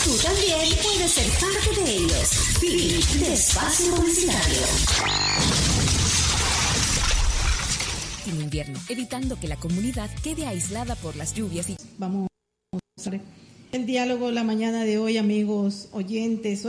Tú también puedes ser parte de ellos. Fin de espacio publicitario. En invierno, evitando que la comunidad quede aislada por las lluvias y... Vamos a ver el diálogo la mañana de hoy, amigos oyentes.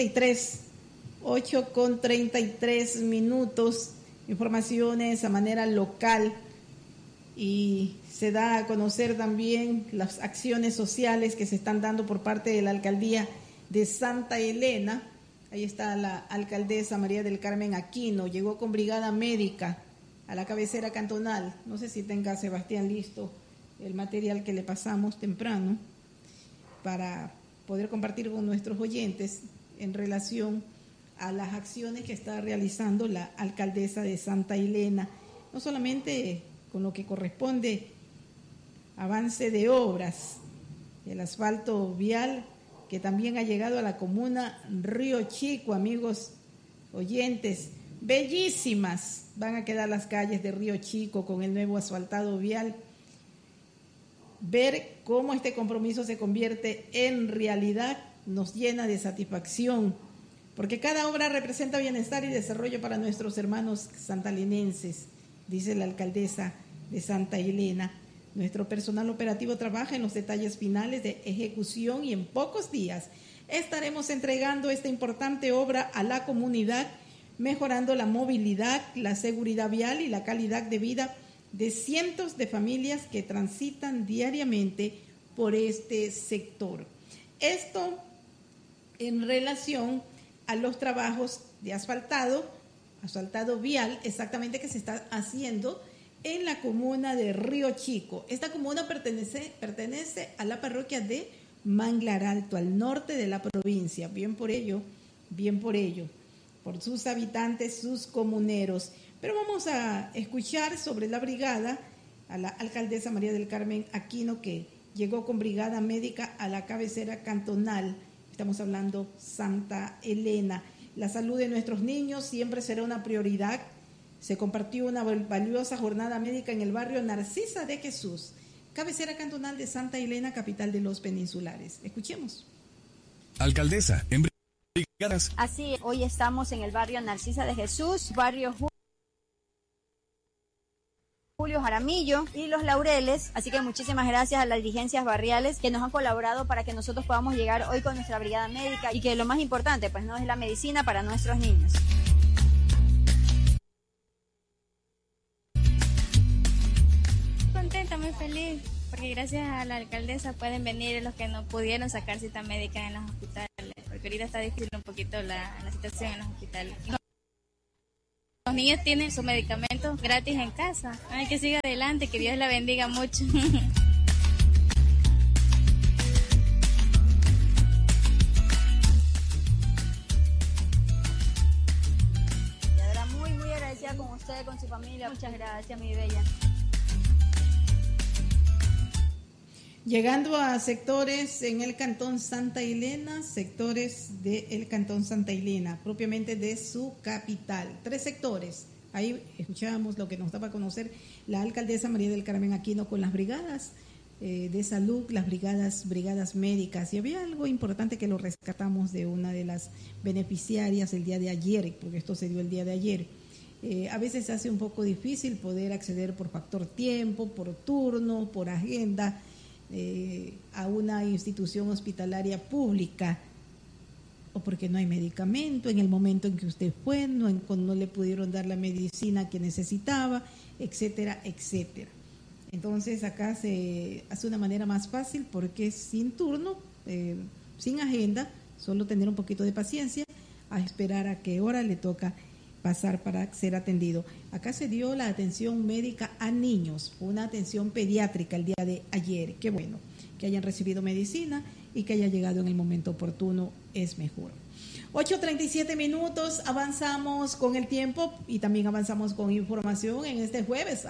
8:33 minutos. Informaciones a manera local y se da a conocer también las acciones sociales que se están dando por parte de la alcaldía de Santa Elena. Ahí está la alcaldesa María del Carmen Aquino, llegó con brigada médica a la cabecera cantonal. No sé si tenga Sebastián listo el material que le pasamos temprano para poder compartir con nuestros oyentes en relación a las acciones que está realizando la alcaldesa de Santa Elena, no solamente con lo que corresponde avance de obras, el asfalto vial que también ha llegado a la comuna Río Chico, amigos oyentes, bellísimas van a quedar las calles de Río Chico con el nuevo asfaltado vial. Ver cómo este compromiso se convierte en realidad nos llena de satisfacción, porque cada obra representa bienestar y desarrollo para nuestros hermanos santalinenses, dice la alcaldesa de Santa Elena. Nuestro personal operativo trabaja en los detalles finales de ejecución y en pocos días estaremos entregando esta importante obra a la comunidad, mejorando la movilidad, la seguridad vial y la calidad de vida de cientos de familias que transitan diariamente por este sector. Esto en relación a los trabajos de asfaltado vial, exactamente, que se está haciendo en la comuna de Río Chico. Esta comuna pertenece a la parroquia de Manglar Alto, al norte de la provincia. Bien por ello, por sus habitantes, sus comuneros. Pero vamos a escuchar sobre la brigada a la alcaldesa María del Carmen Aquino, que llegó con brigada médica a la cabecera cantonal. Estamos hablando Santa Elena. La salud de nuestros niños siempre será una prioridad. Se compartió una valiosa jornada médica en el barrio Narcisa de Jesús, cabecera cantonal de Santa Elena, capital de los peninsulares. Escuchemos. Alcaldesa, en brigadas. Así, hoy estamos en el barrio Narcisa de Jesús, barrio Julio Jaramillo y Los Laureles, así que muchísimas gracias a las dirigencias barriales que nos han colaborado para que nosotros podamos llegar hoy con nuestra brigada médica y que lo más importante, pues no es la medicina para nuestros niños. Contenta, muy feliz, porque gracias a la alcaldesa pueden venir los que no pudieron sacar cita médica en los hospitales, porque ahorita está difícil un poquito la situación en los hospitales. Los niños tienen sus medicamentos gratis en casa. Ay, que siga adelante, que Dios la bendiga mucho. De verdad, muy agradecida con usted, con su familia. Muchas gracias, mi bella. Llegando a sectores en el cantón Santa Elena, sectores del cantón Santa Elena, propiamente de su capital. 3 sectores. Ahí escuchábamos lo que nos daba a conocer la alcaldesa María del Carmen Aquino con las brigadas de salud, las brigadas médicas. Y había algo importante que lo rescatamos de una de las beneficiarias el día de ayer, porque esto se dio el día de ayer. A veces se hace un poco difícil poder acceder por factor tiempo, por turno, por agenda, a una institución hospitalaria pública, o porque no hay medicamento en el momento en que usted fue, no le pudieron dar la medicina que necesitaba, etcétera, etcétera. Entonces acá se hace una manera más fácil porque es sin turno, sin agenda, solo tener un poquito de paciencia a esperar a qué hora le toca pasar para ser atendido. Acá se dio la atención médica a niños, una atención pediátrica el día de ayer. Qué bueno que hayan recibido medicina y que haya llegado en el momento oportuno, es mejor. 8:37 minutos, avanzamos con el tiempo y también avanzamos con información en este jueves.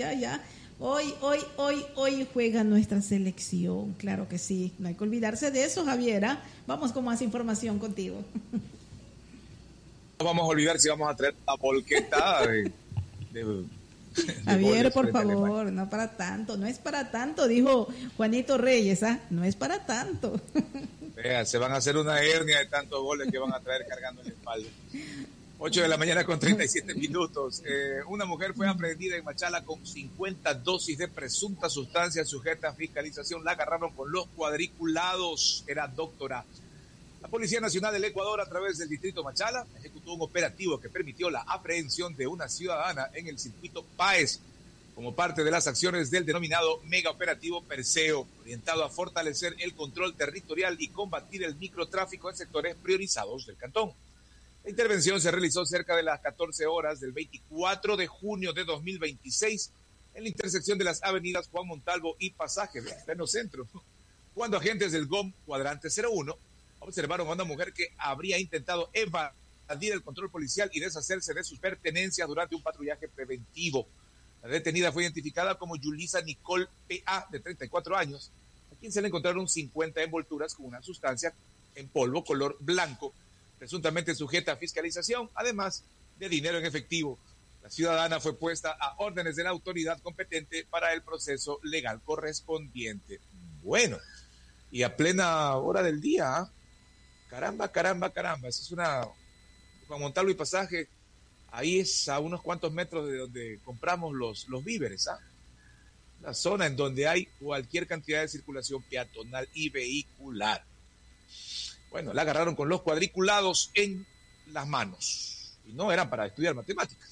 Hoy juega nuestra selección, claro que sí, no hay que olvidarse de eso, Javiera. Vamos con más información contigo. No vamos a olvidar si vamos a traer la volqueta Javier, por favor, no para tanto, no es para tanto, dijo Juanito Reyes, ¿ah? No es para tanto. Vea, se van a hacer una hernia de tantos goles que van a traer cargando en la espalda. 8 de la mañana con 37 minutos. Una mujer fue aprehendida en Machala con 50 dosis de presunta sustancia sujeta a fiscalización. La agarraron con los cuadriculados. Era doctora. La Policía Nacional del Ecuador, a través del distrito Machala, ejecutó un operativo que permitió la aprehensión de una ciudadana en el circuito Páez, como parte de las acciones del denominado mega operativo Perseo, orientado a fortalecer el control territorial y combatir el microtráfico en sectores priorizados del cantón. La intervención se realizó cerca de las 14 horas del 24 de junio de 2026 en la intersección de las avenidas Juan Montalvo y Pasaje, en pleno centro, cuando agentes del GOM cuadrante 01 observaron a una mujer que habría intentado evadir el control policial y deshacerse de sus pertenencias durante un patrullaje preventivo. La detenida fue identificada como Yulisa Nicole P.A., de 34 años, a quien se le encontraron 50 envolturas con una sustancia en polvo color blanco, presuntamente sujeta a fiscalización, además de dinero en efectivo. La ciudadana fue puesta a órdenes de la autoridad competente para el proceso legal correspondiente. Bueno, y a plena hora del día, ¿eh? Caramba. Esa es una... Juan Montalvo y Pasaje, ahí es a unos cuantos metros de donde compramos los víveres, ¿ah? La zona en donde hay cualquier cantidad de circulación peatonal y vehicular. Bueno, la agarraron con los cuadriculados en las manos. Y no eran para estudiar matemáticas.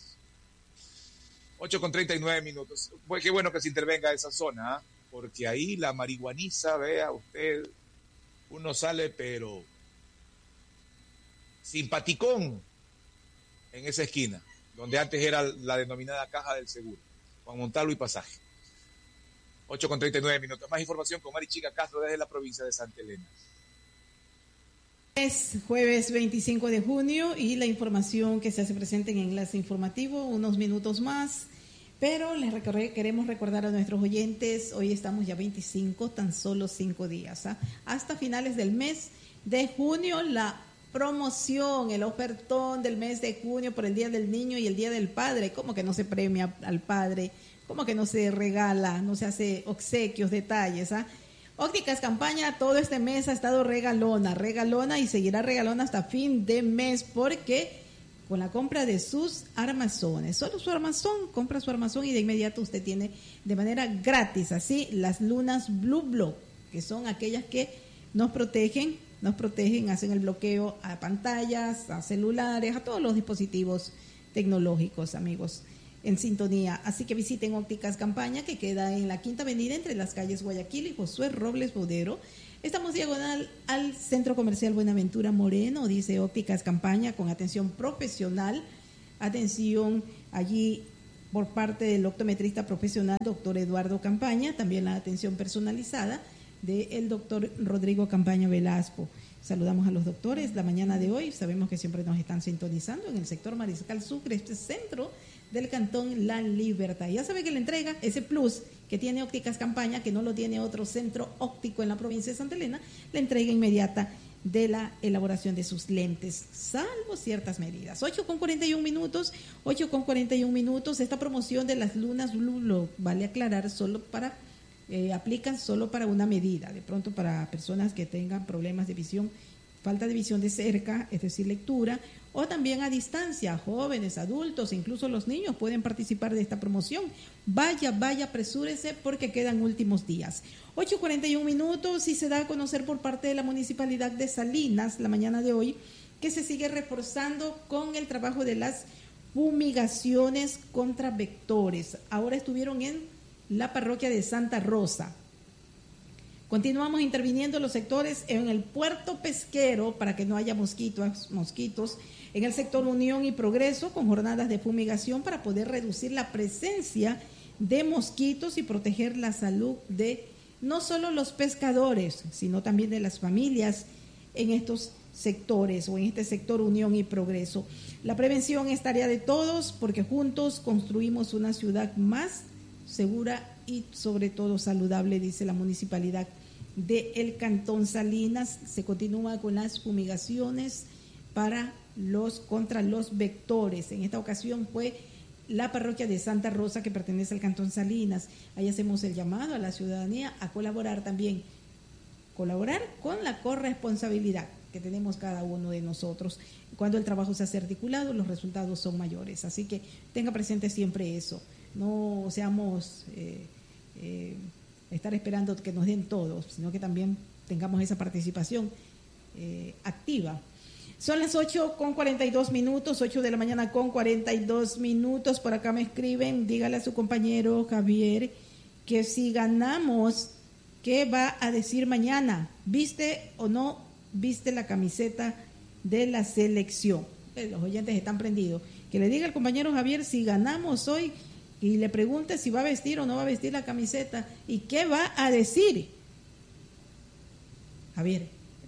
8:39 minutos. Pues qué bueno que se intervenga esa zona, ¿eh? Porque ahí la marihuaniza, vea usted, uno sale pero simpaticón en esa esquina, donde antes era la denominada Caja del Seguro, Juan Montalvo y Pasaje. 8:39 minutos. Más información con Mari Chica Castro desde la provincia de Santa Elena. Es jueves 25 de junio y la información que se hace presente en Enlace Informativo, unos minutos más, pero queremos recordar a nuestros oyentes, hoy estamos ya 25, tan solo 5 días, ¿ah? Hasta finales del mes de junio, la promoción, el ofertón del mes de junio por el Día del Niño y el Día del Padre. ¿Cómo que no se premia al padre? ¿Cómo que no se regala, no se hace obsequios, detalles? ¿Ah? Ópticas Campaña todo este mes ha estado regalona y seguirá regalona hasta fin de mes, porque con la compra de sus armazones, solo su armazón, compra su armazón y de inmediato usted tiene de manera gratis, así, las lunas Blue Block, que son aquellas que nos protegen, hacen el bloqueo a pantallas, a celulares, a todos los dispositivos tecnológicos, amigos, en sintonía. Así que visiten Ópticas Campaña, que queda en la Quinta Avenida entre las calles Guayaquil y Josué Robles Bodero. Estamos diagonal al Centro Comercial Buenaventura Moreno, dice Ópticas Campaña, con atención profesional, atención allí por parte del optometrista profesional, doctor Eduardo Campaña, también la atención personalizada del doctor Rodrigo Campaña Velasco. Saludamos a los doctores la mañana de hoy, sabemos que siempre nos están sintonizando en el sector Mariscal Sucre, este centro del cantón La Libertad. Ya sabe que le entrega ese plus que tiene Ópticas Campaña, que no lo tiene otro centro óptico en la provincia de Santa Elena, la entrega inmediata de la elaboración de sus lentes, salvo ciertas medidas. 8:41 minutos, esta promoción de las lunas Blue Block, vale aclarar, solo para aplican solo para una medida, de pronto para personas que tengan problemas de visión, falta de visión de cerca, es decir, lectura, o también a distancia, jóvenes, adultos, incluso los niños pueden participar de esta promoción. Vaya, apresúrese porque quedan últimos días. 8:41 minutos y se da a conocer por parte de la Municipalidad de Salinas la mañana de hoy que se sigue reforzando con el trabajo de las fumigaciones contra vectores. Ahora estuvieron en la parroquia de Santa Rosa. Continuamos interviniendo en los sectores en el puerto pesquero para que no haya mosquitos, en el sector Unión y Progreso, con jornadas de fumigación para poder reducir la presencia de mosquitos y proteger la salud de no solo los pescadores, sino también de las familias en estos sectores o en este sector Unión y Progreso. La prevención es tarea de todos, porque juntos construimos una ciudad más segura y sobre todo saludable, dice la Municipalidad del Cantón Salinas. Se continúa con las fumigaciones contra los vectores. En esta ocasión fue la parroquia de Santa Rosa, que pertenece al Cantón Salinas. Ahí hacemos el llamado a la ciudadanía a colaborar también, colaborar con la corresponsabilidad que tenemos cada uno de nosotros. Cuando el trabajo se hace articulado, los resultados son mayores. Así que tenga presente siempre eso. No seamos estar esperando que nos den todos, sino que también tengamos esa participación activa. Son las 8:42, 8 de la mañana con 42 minutos. Por acá me escriben, dígale a su compañero Javier que si ganamos, ¿qué va a decir mañana? ¿Viste o no viste la camiseta de la selección? Los oyentes están prendidos. Que le diga al compañero Javier si ganamos hoy y le pregunte si va a vestir o no va a vestir la camiseta y qué va a decir. Javier.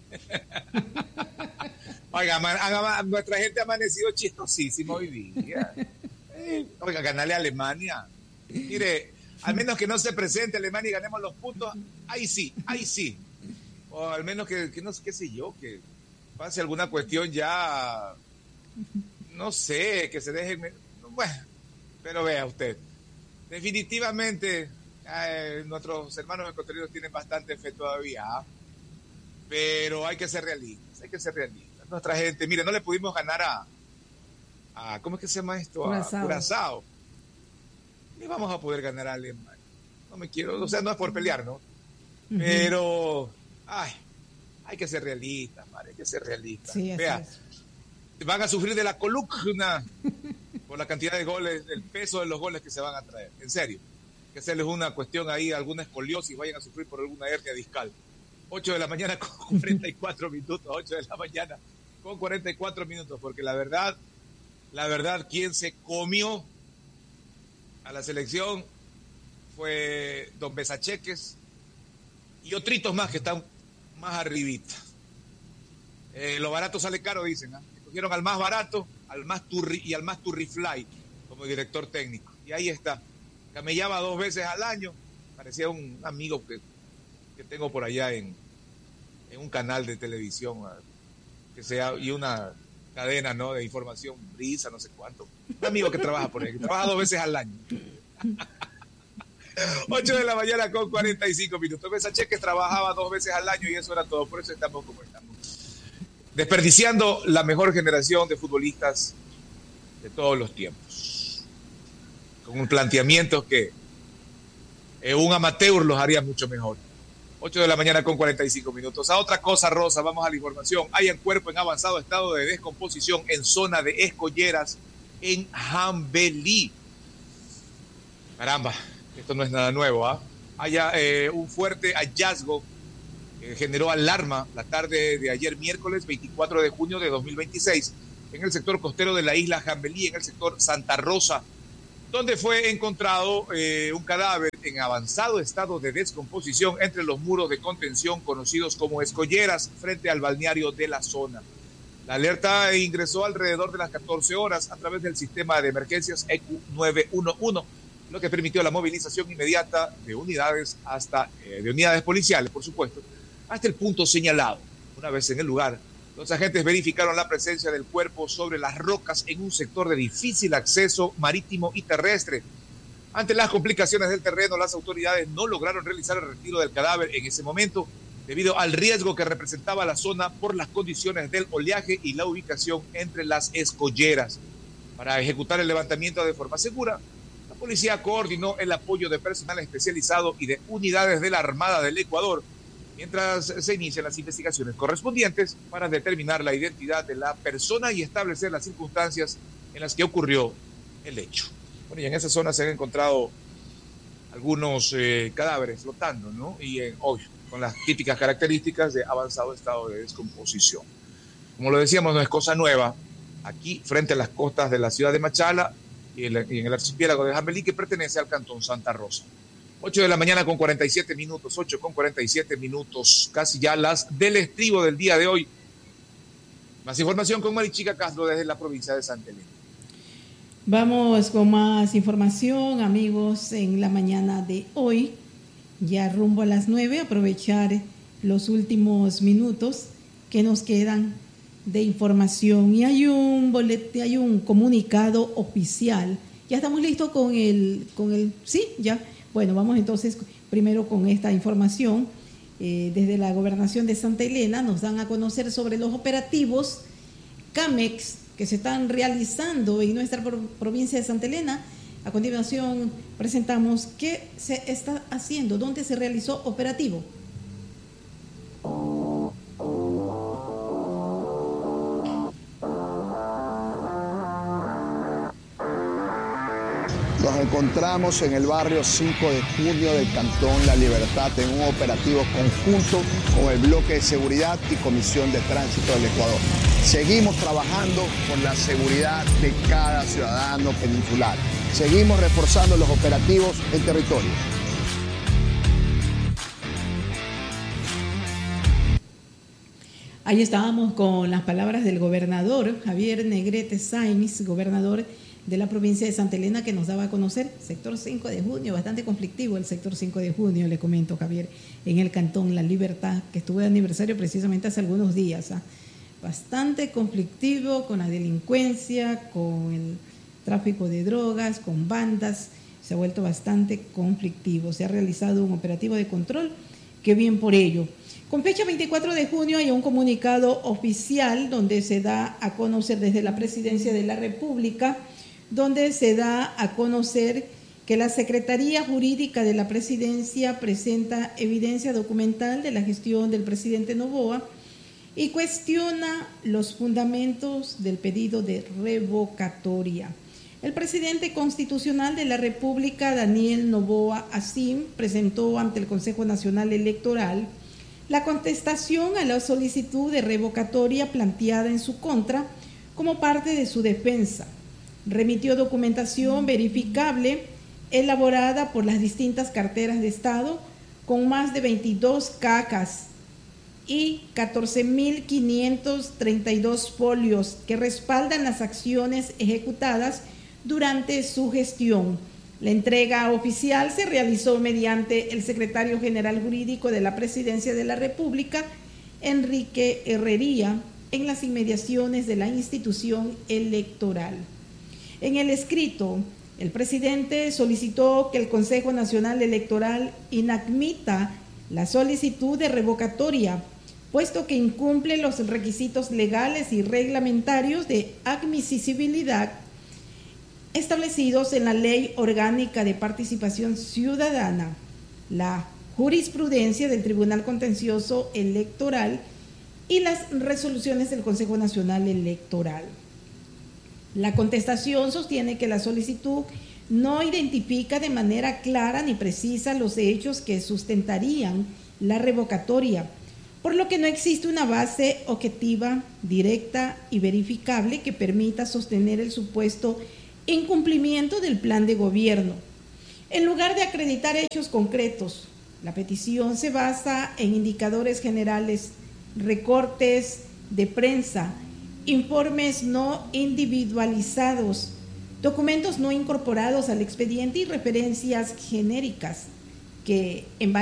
Oiga, nuestra gente ha amanecido chistosísimo hoy día. Oiga, ganarle a Alemania. Mire, al menos que no se presente Alemania y ganemos los puntos, ahí sí. O al menos que no sé, qué sé yo, que pase alguna cuestión ya, no sé, que se dejen. Bueno, pero vea usted, definitivamente nuestros hermanos ecuatorianos tienen bastante fe todavía, pero hay que ser realistas. Nuestra gente, mire, no le pudimos ganar a ¿cómo es que se llama esto? Curazao. A Curazao. Y vamos a poder ganar a Alemania. No me quiero, o sea, no es por pelear, ¿no? Pero, hay que ser realistas, Mari, hay que ser realistas. Sí, vea, van a sufrir de la columna por la cantidad de goles, el peso de los goles que se van a traer. En serio, que hacerles una cuestión ahí, alguna escoliosis, vayan a sufrir por alguna hernia discal. 8 de la mañana con 44 minutos, 8 de la mañana con 44 minutos, porque la verdad, quien se comió a la selección fue don Besacheques y otritos más que están más arribita. Lo barato sale caro, dicen. Escogieron al más barato, al más turrifly como director técnico. Y ahí está. Camellaba 2 veces al año. Parecía un amigo que tengo por allá en un canal de televisión que sea, y una cadena, ¿no?, de información, Brisa, no sé cuánto. Un amigo que trabaja por ahí, que trabaja 2 veces al año. 8 de la mañana con 45 minutos. Besacheques trabajaba 2 veces al año y eso era todo. Por eso estamos como estamos. Desperdiciando la mejor generación de futbolistas de todos los tiempos. Con un planteamiento que un amateur los haría mucho mejor. 8 de la mañana con 45 minutos. A otra cosa, Rosa, vamos a la información. Hay un cuerpo en avanzado estado de descomposición en zona de Escolleras, en Jambelí. Caramba, esto no es nada nuevo, ¿ah? Hay un fuerte hallazgo que generó alarma la tarde de ayer, miércoles 24 de junio de 2026, en el sector costero de la isla Jambelí, en el sector Santa Rosa, donde fue encontrado un cadáver en avanzado estado de descomposición entre los muros de contención conocidos como escolleras frente al balneario de la zona. La alerta ingresó alrededor de las 14 horas a través del sistema de emergencias EQ 911, lo que permitió la movilización inmediata de unidades de unidades policiales, por supuesto, hasta el punto señalado. Una vez en el lugar, los agentes verificaron la presencia del cuerpo sobre las rocas en un sector de difícil acceso marítimo y terrestre. Ante las complicaciones del terreno, las autoridades no lograron realizar el retiro del cadáver en ese momento, debido al riesgo que representaba la zona por las condiciones del oleaje y la ubicación entre las escolleras. Para ejecutar el levantamiento de forma segura, la policía coordinó el apoyo de personal especializado y de unidades de la Armada del Ecuador, mientras se inician las investigaciones correspondientes para determinar la identidad de la persona y establecer las circunstancias en las que ocurrió el hecho. Bueno, y en esa zona se han encontrado algunos cadáveres flotando, ¿no? Y hoy, con las típicas características de avanzado estado de descomposición. Como lo decíamos, no es cosa nueva. Aquí, frente a las costas de la ciudad de Machala y en el archipiélago de Jambelí, que pertenece al cantón Santa Rosa. 8 de la mañana con 47 minutos, 8 con 47 minutos, casi ya las del estribo del día de hoy. Más información con Marichica Castro desde la provincia de Santa Elena. Vamos con más información, amigos, en la mañana de hoy, ya rumbo a las 9, aprovechar los últimos minutos que nos quedan de información. Y hay un comunicado oficial Ya estamos listos con el, sí, ya. Bueno, vamos entonces primero con esta información. Desde la Gobernación de Santa Elena nos dan a conocer sobre los operativos CAMEX que se están realizando en nuestra provincia de Santa Elena. A continuación presentamos qué se está haciendo, dónde se realizó operativo. Nos encontramos en el barrio 5 de junio del Cantón La Libertad en un operativo conjunto con el Bloque de Seguridad y Comisión de Tránsito del Ecuador. Seguimos trabajando por la seguridad de cada ciudadano peninsular. Seguimos reforzando los operativos en territorio. Ahí estábamos con las palabras del gobernador Javier Negrete Sáenz, gobernador de la provincia de Santa Elena, que nos daba a conocer sector 5 de junio, bastante conflictivo el sector 5 de junio, le comento, Javier, en el Cantón La Libertad, que estuvo de aniversario precisamente hace algunos días. Bastante conflictivo con la delincuencia, con el tráfico de drogas, con bandas, se ha vuelto bastante conflictivo. Se ha realizado un operativo de control, que bien por ello. Con fecha 24 de junio hay un comunicado oficial donde se da a conocer desde la Presidencia de la República, donde se da a conocer que la Secretaría Jurídica de la Presidencia presenta evidencia documental de la gestión del presidente Noboa y cuestiona los fundamentos del pedido de revocatoria. El presidente constitucional de la República, Daniel Noboa Acín, presentó ante el Consejo Nacional Electoral la contestación a la solicitud de revocatoria planteada en su contra como parte de su defensa. Remitió documentación verificable elaborada por las distintas carteras de Estado con más de 22 cajas y 14.532 folios que respaldan las acciones ejecutadas durante su gestión. La entrega oficial se realizó mediante el secretario general jurídico de la Presidencia de la República, Enrique Herrería, en las inmediaciones de la institución electoral. En el escrito, el presidente solicitó que el Consejo Nacional Electoral inadmita la solicitud de revocatoria, puesto que incumple los requisitos legales y reglamentarios de admisibilidad establecidos en la Ley Orgánica de Participación Ciudadana, la jurisprudencia del Tribunal Contencioso Electoral y las resoluciones del Consejo Nacional Electoral. La contestación sostiene que la solicitud no identifica de manera clara ni precisa los hechos que sustentarían la revocatoria, por lo que no existe una base objetiva, directa y verificable que permita sostener el supuesto incumplimiento del plan de gobierno. En lugar de acreditar hechos concretos, la petición se basa en indicadores generales, recortes de prensa, informes no individualizados, documentos no incorporados al expediente y referencias genéricas que en